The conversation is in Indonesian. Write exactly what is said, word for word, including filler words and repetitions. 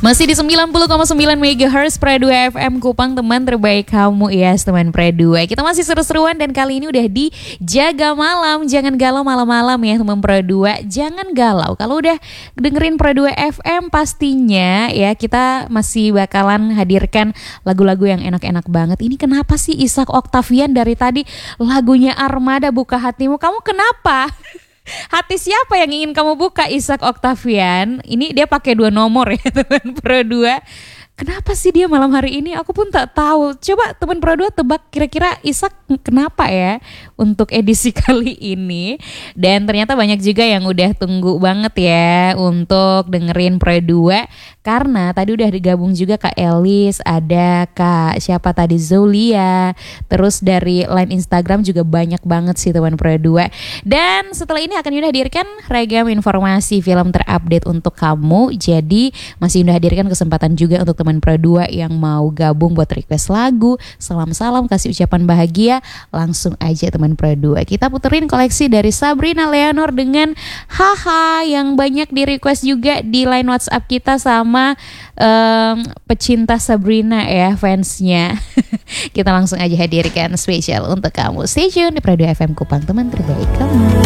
Masih di sembilan puluh koma sembilan megahertz Pro dua F M Kupang, teman terbaik kamu ya, yes, teman Pro dua. Kita masih seru-seruan dan kali ini udah di Jaga Malam. Jangan galau malam-malam ya teman Pro dua. Jangan galau. Kalau udah dengerin Pro dua F M pastinya ya kita masih bakalan hadirkan lagu-lagu yang enak-enak banget. Ini kenapa sih Ishak Octavian dari tadi lagunya Armada Buka Hatimu? Kamu kenapa? Hati siapa yang ingin kamu buka, Ishak Octavian? Ini dia pakai dua nomor ya teman Pro dua. Kenapa sih dia malam hari ini? Aku pun tak tahu. Coba teman Pro dua tebak kira-kira Ishak kenapa ya untuk edisi kali ini. Dan ternyata banyak juga yang udah tunggu banget ya untuk dengerin Pro dua. Karena tadi udah digabung juga Kak Elis, ada Kak siapa tadi, Zolia. Terus dari line Instagram juga banyak banget sih teman Pro dua. Dan setelah ini akan Yunda hadirkan ragam informasi film terupdate untuk kamu. Jadi masih Yunda hadirkan kesempatan juga untuk teman Pro dua yang mau gabung buat request lagu, salam-salam, kasih ucapan bahagia, langsung aja teman Pro dua. Kita puterin koleksi dari Sabrina Leonor dengan Haha yang banyak di request juga di line WhatsApp kita sama um, pecinta Sabrina ya, fansnya. Kita langsung aja hadirkan spesial untuk kamu. Stay tune di Pro dua F M Kupang, teman terbaik kamu.